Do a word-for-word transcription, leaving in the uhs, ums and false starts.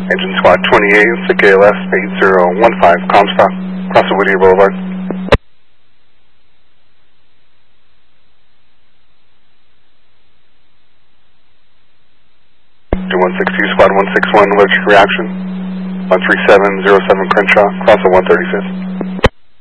Engine Squad twenty-eight, S I C A L S eight zero one five, Comstock, cross the Whittier Boulevard. one sixty, Squad one six one, allergic reaction. one three seven zero seven Crenshaw, cross the one thirty-fifth.